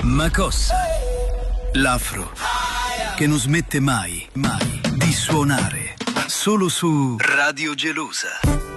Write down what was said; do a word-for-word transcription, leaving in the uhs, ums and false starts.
Makos, l'afro che non smette mai, mai di suonare, solo su Radio Gelosa.